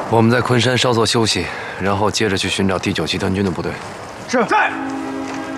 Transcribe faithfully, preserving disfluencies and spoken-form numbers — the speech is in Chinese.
我们在昆山稍作休息，然后接着去寻找第九集团军的部队。 是。在。